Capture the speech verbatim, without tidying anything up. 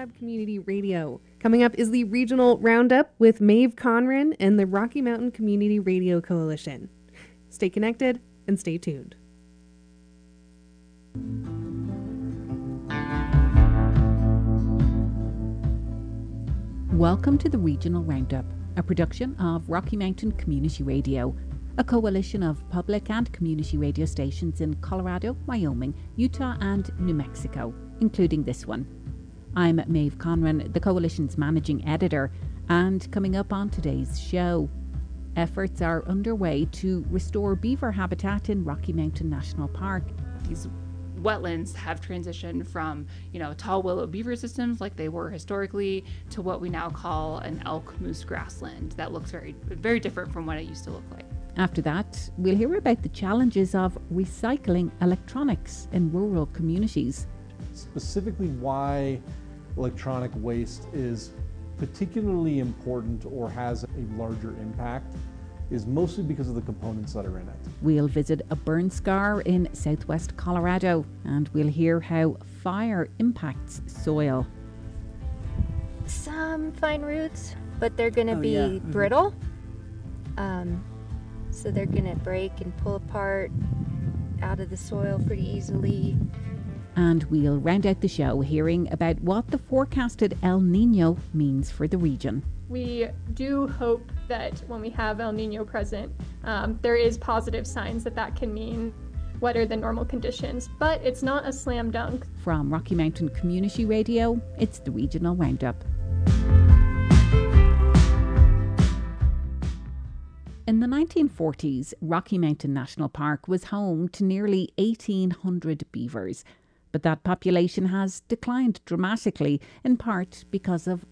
Moab Community Radio. Coming up is the Regional Roundup with Maeve Conran and the Rocky Mountain Community Radio Coalition. Stay connected and stay tuned. Welcome to the Regional Roundup, a production of Rocky Mountain Community Radio, a coalition of public and community radio stations in Colorado, Wyoming, Utah and New Mexico, including this one. I'm Maeve Conran, the coalition's managing editor, and coming up on today's show, efforts are underway to restore beaver habitat in Rocky Mountain National Park. These wetlands have transitioned from, you know, tall willow beaver systems like they were historically to what we now call an elk moose grassland that looks very, very different from what it used to look like. After that, we'll hear about the challenges of recycling electronics in rural communities. Specifically why electronic waste is particularly important or has a larger impact is mostly because of the components that are in it. We'll visit a burn scar in southwest Colorado, and we'll hear how fire impacts soil. Some fine roots, but they're going to Oh, be yeah. Mhm. brittle. Um, so they're going to break and pull apart out of the soil pretty easily. And we'll round out the show hearing about what the forecasted El Nino means for the region. We do hope that when we have El Nino present, um, there is positive signs that that can mean wetter than normal conditions, but it's not a slam dunk. From Rocky Mountain Community Radio, it's the Regional Roundup. In the nineteen forties, Rocky Mountain National Park was home to nearly eighteen hundred beavers. But that population has declined dramatically, in part because of